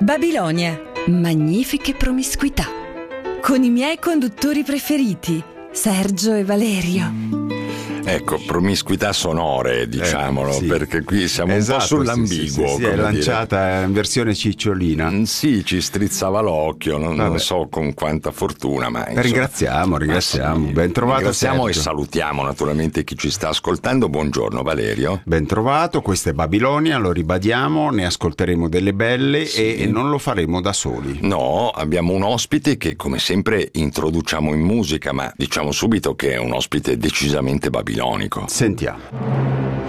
Babilonia, magnifiche promiscuità. Con i miei conduttori preferiti, Sergio e Valerio. Ecco, promiscuità sonore, diciamolo, sì. Perché qui siamo un po' sull'ambiguo. Sì, è lanciata in versione cicciolina. Sì, ci strizzava l'occhio, non so con quanta fortuna, ma insomma, Ringraziamo. sì, Ben trovato, ringraziamo Sergio. e salutiamo naturalmente chi ci sta ascoltando. Buongiorno Valerio. Ben trovato, questa è Babilonia, lo ribadiamo, ne ascolteremo delle belle e non lo faremo da soli. No, abbiamo un ospite che come sempre introduciamo in musica, ma diciamo subito che è un ospite decisamente babilonico. Sentiamo.